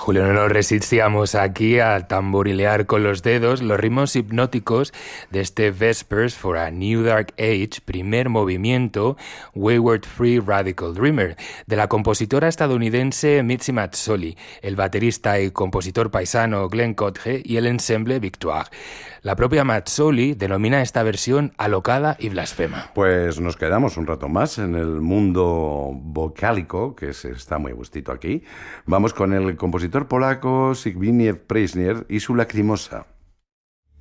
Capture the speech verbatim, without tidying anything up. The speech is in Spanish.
Julio, no nos resistíamos aquí a tamborilear con los dedos los ritmos hipnóticos de este Vespers for a New Dark Age, primer movimiento, Wayward Free Radical Dreamer, de la compositora estadounidense Mitzi Mazzoli, el baterista y compositor paisano Glenn Codge y el ensemble Victoire. La propia Mazzoli denomina esta versión alocada y blasfema. Pues nos quedamos un rato más en el mundo vocálico, que se está muy gustito aquí. Vamos con el compositor polaco Zbigniew Preisner y su Lacrimosa.